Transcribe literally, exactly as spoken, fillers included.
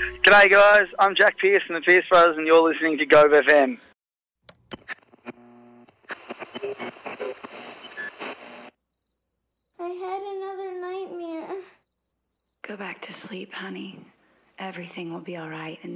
G'day guys, I'm Jack Pierce from the Pierce Brothers and you're listening to Gove F M. I had another nightmare. Go back to sleep, honey. Everything will be all right. And